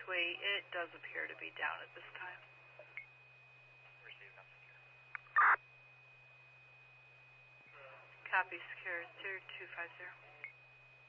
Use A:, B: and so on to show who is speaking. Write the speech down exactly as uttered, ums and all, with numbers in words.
A: Gateway, it does appear to be down at this time.
B: Receive not secure.
A: Copy, secure, zero two five zero.